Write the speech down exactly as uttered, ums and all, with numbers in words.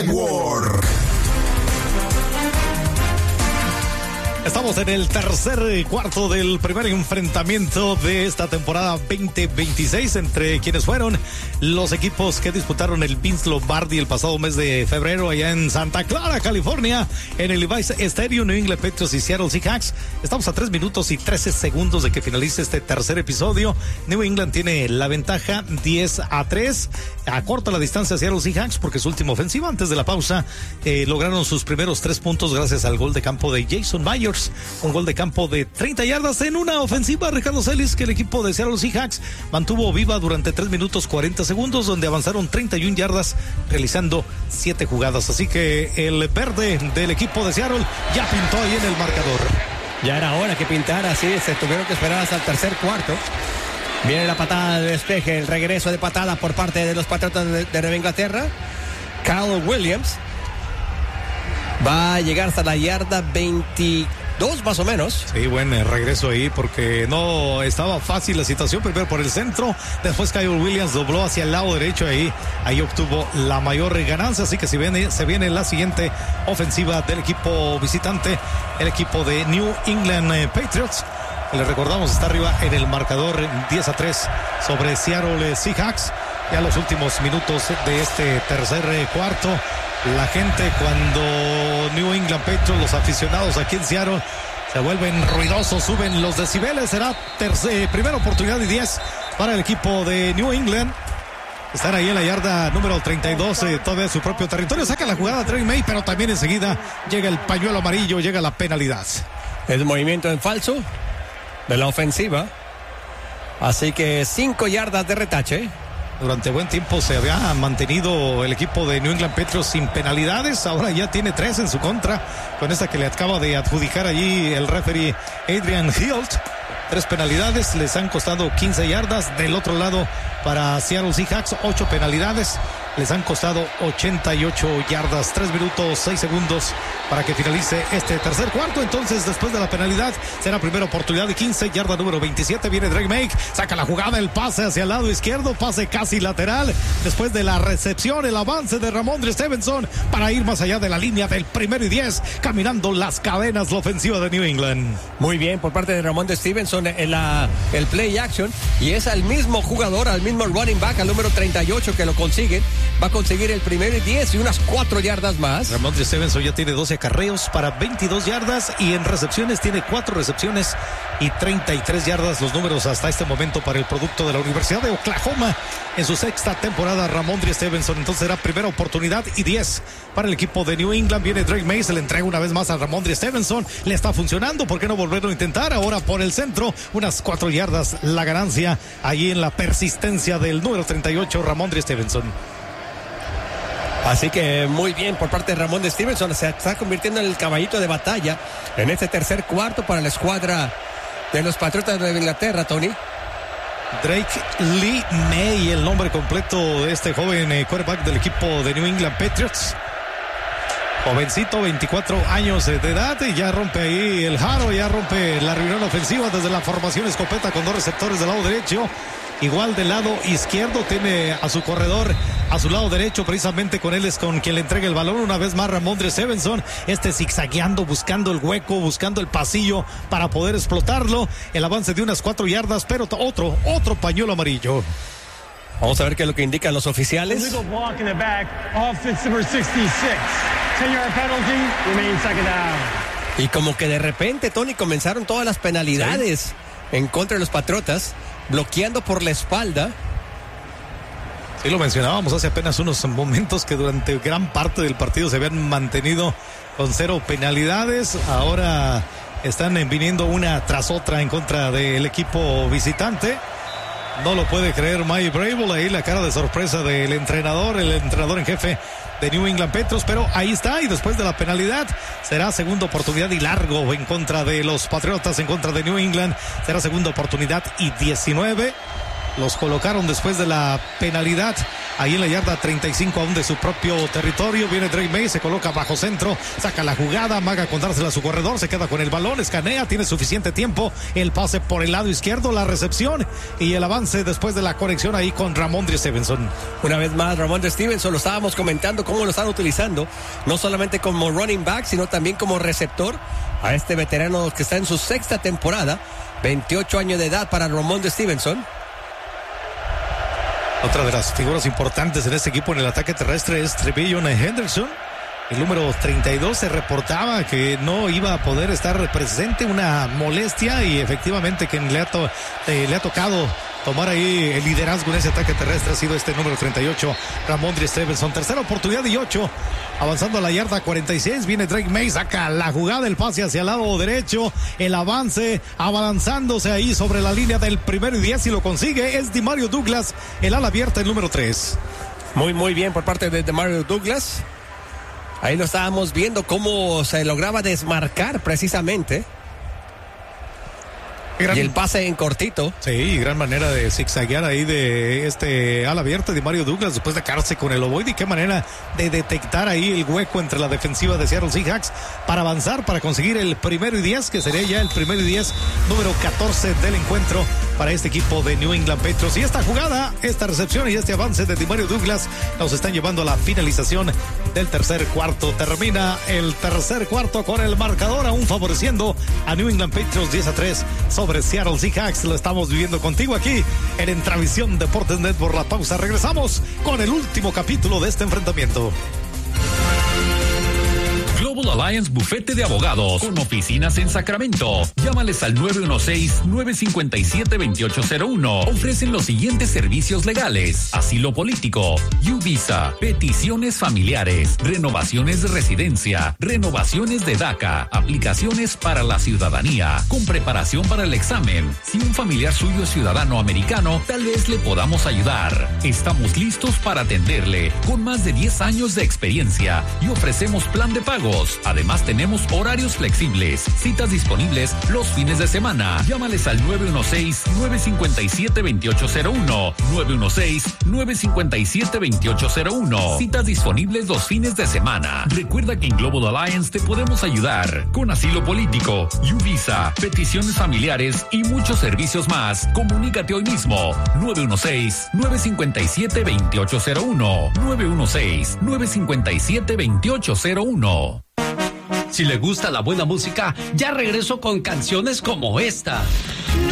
Network. Estamos en el tercer cuarto del primer enfrentamiento de esta temporada veinte veintiséis entre quienes fueron los equipos que disputaron el Vince Lombardi el pasado mes de febrero allá en Santa Clara, California, en el Levi's Stadium, New England Patriots y Seattle Seahawks. Estamos a tres minutos y trece segundos de que finalice este tercer episodio. New England tiene la ventaja diez a tres. Acorta la distancia a Seattle Seahawks porque su última ofensiva antes de la pausa eh, lograron sus primeros tres puntos gracias al gol de campo de Jason Myers. Un gol de campo de treinta yardas en una ofensiva, Ricardo Celis, que el equipo de Seattle Seahawks mantuvo viva durante tres minutos cuarenta segundos, donde avanzaron treinta y una yardas realizando siete jugadas. Así que el verde del equipo de Seattle ya pintó ahí en el marcador. Ya era hora que pintara, sí, se tuvieron que esperar hasta el tercer cuarto. Viene la patada de despeje, el regreso de patada por parte de los Patriotas de, de Nueva Inglaterra. Kyle Williams va a llegar hasta la yarda veintidós más o menos. Sí, buen regreso ahí porque no estaba fácil la situación. Primero por el centro, después Kyle Williams dobló hacia el lado derecho. Ahí, ahí obtuvo la mayor ganancia. Así que se viene, se viene la siguiente ofensiva del equipo visitante, el equipo de New England Patriots. Les recordamos, está arriba en el marcador diez a tres sobre Seattle Seahawks. Ya los últimos minutos de este tercer cuarto. La gente, cuando New England Patriots, los aficionados aquí en Seattle, se vuelven ruidosos, suben los decibeles. Será tercer, primera oportunidad y diez para el equipo de New England. Están ahí en la yarda número treinta y dos, eh, todavía su propio territorio. Saca la jugada Drake May, pero también enseguida llega el pañuelo amarillo, llega la penalidad. El movimiento en falso de la ofensiva. Así que cinco yardas de retache. Durante buen tiempo se había mantenido el equipo de New England Patriots sin penalidades. Ahora ya tiene tres en su contra, con esta que le acaba de adjudicar allí el referee Adrian Hilt. Tres penalidades, les han costado quince yardas. Del otro lado, para Seattle Seahawks, ocho penalidades, les han costado ochenta y ocho yardas. Tres minutos, seis segundos para que finalice este tercer cuarto. Entonces, después de la penalidad, será primera oportunidad de quince, yarda número veintisiete. Viene Drake May, saca la jugada, el pase hacia el lado izquierdo, pase casi lateral. Después de la recepción, el avance de Ramondre Stevenson para ir más allá de la línea del primero y diez, caminando las cadenas la ofensiva de New England. Muy bien por parte de Ramondre Stevenson en la, el play action, y es al mismo jugador, al mismo running back, al número treinta y ocho, que lo consigue. Va a conseguir el primero y diez y unas cuatro yardas más. Ramondre Stevenson ya tiene doce acarreos para veintidós yardas, y en recepciones tiene cuatro recepciones y treinta y tres yardas. Los números hasta este momento para el producto de la Universidad de Oklahoma en su sexta temporada, Ramondre Stevenson. Entonces será primera oportunidad y diez para el equipo de New England. Viene Drake May, se le entrega una vez más a Ramondre Stevenson. Le está funcionando, ¿por qué no volverlo a intentar? Ahora por el centro, unas cuatro yardas la ganancia allí en la persistencia del número treinta y ocho, Ramondre Stevenson. Así que muy bien por parte de Ramondre Stevenson. Se está convirtiendo en el caballito de batalla en este tercer cuarto para la escuadra de los Patriotas de Inglaterra, Tony. Drake Lee May, el nombre completo de este joven eh, quarterback del equipo de New England Patriots. Jovencito, veinticuatro años de edad, y ya rompe ahí el jaro, ya rompe la reunión ofensiva desde la formación escopeta con dos receptores del lado derecho. Igual del lado izquierdo tiene a su corredor a su lado derecho, precisamente con él es con quien le entrega el balón una vez más Ramondre Stevenson, este zigzagueando, buscando el hueco, buscando el pasillo para poder explotarlo. El avance de unas cuatro yardas, pero otro, otro pañuelo amarillo. Vamos a ver qué es lo que indican los oficiales. Y como que de repente, Tony, comenzaron todas las penalidades, ¿sí?, en contra de los Patriotas, bloqueando por la espalda. Sí, lo mencionábamos hace apenas unos momentos que durante gran parte del partido se habían mantenido con cero penalidades. Ahora están viniendo una tras otra en contra del equipo visitante. No lo puede creer Mike Vrabel, ahí la cara de sorpresa del entrenador, el entrenador en jefe de New England Patriots, pero ahí está, y después de la penalidad será segunda oportunidad y largo en contra de los Patriotas, en contra de New England. Será segunda oportunidad y diecinueve. Los colocaron después de la penalidad ahí en la yarda treinta y cinco aún de su propio territorio. Viene Drake Maye, se coloca bajo centro, saca la jugada, amaga con dársela a su corredor, se queda con el balón, escanea, tiene suficiente tiempo, el pase por el lado izquierdo, la recepción y el avance después de la conexión ahí con Rhamondre Stevenson. Una vez más, Rhamondre Stevenson, lo estábamos comentando cómo lo están utilizando, no solamente como running back, sino también como receptor a este veterano que está en su sexta temporada, veintiocho años de edad para Rhamondre Stevenson. Otra de las figuras importantes en este equipo en el ataque terrestre es Trevion Henderson. El número treinta y dos se reportaba que no iba a poder estar presente, una molestia, y efectivamente quien le ha, to- eh, le ha tocado tomar ahí el liderazgo en ese ataque terrestre ha sido este número treinta y ocho, Rhamondre Stevenson. Tercera oportunidad y ocho, avanzando a la yarda cuarenta y seis, viene Drake Maye, saca la jugada, el pase hacia el lado derecho, el avance, abalanzándose ahí sobre la línea del primero y diez, y lo consigue, es Demario Douglas, el ala abierta, el número tres. Muy, muy bien por parte de Demario Douglas. Ahí lo estábamos viendo cómo se lograba desmarcar precisamente. Gran... Y el pase en cortito. Sí, gran manera de zigzaguear ahí de este ala abierta de Mario Douglas después de quedarse con el ovoide. Y qué manera de detectar ahí el hueco entre la defensiva de Seattle Seahawks para avanzar, para conseguir el primero y diez, que sería ya el primero y diez, número catorce del encuentro para este equipo de New England Patriots. Y esta jugada, esta recepción y este avance de Demario Douglas nos están llevando a la finalización del tercer cuarto. Termina el tercer cuarto con el marcador aún favoreciendo a New England Patriots diez a tres sobre Seattle Seahawks. Lo estamos viviendo contigo aquí en Entravisión Deportes Network. La pausa, regresamos con el último capítulo de este enfrentamiento. Global Alliance Bufete de Abogados, con oficinas en Sacramento. Llámales al nueve uno seis, nueve cinco siete, dos ocho cero uno. Ofrecen los siguientes servicios legales: asilo político, U-Visa, peticiones familiares, renovaciones de residencia, renovaciones de DACA, aplicaciones para la ciudadanía, con preparación para el examen. Si un familiar suyo es ciudadano americano, tal vez le podamos ayudar. Estamos listos para atenderle, con más de diez años de experiencia, y ofrecemos plan de pago. Además, tenemos horarios flexibles, citas disponibles los fines de semana. Llámales al nueve uno seis, nueve cinco siete, dos ocho cero uno, nueve uno seis, nueve cinco siete, dos ocho cero uno. Citas disponibles los fines de semana. Recuerda que en Global Alliance te podemos ayudar con asilo político, U-Visa, peticiones familiares y muchos servicios más. Comunícate hoy mismo. nueve uno seis, nueve cinco siete, dos ocho cero uno, nueve uno seis, nueve cinco siete, dos ocho cero uno. Si le gusta la buena música, ya regreso con canciones como esta.